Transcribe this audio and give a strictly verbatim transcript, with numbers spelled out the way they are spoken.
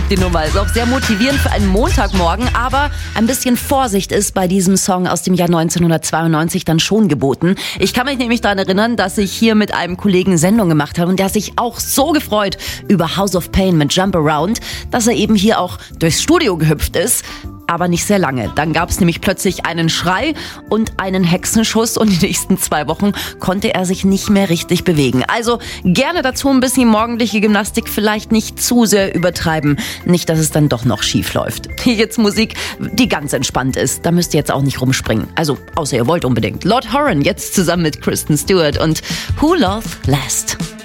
die Nummer. Ist auch sehr motivierend für einen Montagmorgen, aber ein bisschen Vorsicht ist bei diesem Song aus dem Jahr neunzehnhundertzweiundneunzig dann schon geboten. Ich kann mich nämlich daran erinnern, dass ich hier mit einem Kollegen Sendung gemacht habe und der hat sich auch so gefreut über House of Pain mit Jump Around, dass er eben hier auch durchs Studio gehüpft ist. Aber nicht sehr lange. Dann gab es nämlich plötzlich einen Schrei und einen Hexenschuss und die nächsten zwei Wochen konnte er sich nicht mehr richtig bewegen. Also gerne dazu ein bisschen morgendliche Gymnastik, vielleicht nicht zu sehr übertreiben. Nicht, dass es dann doch noch schief läuft. Jetzt Musik, die ganz entspannt ist. Da müsst ihr jetzt auch nicht rumspringen. Also, außer ihr wollt unbedingt. Lord Huron jetzt zusammen mit Kristen Stewart und Who Loved Last.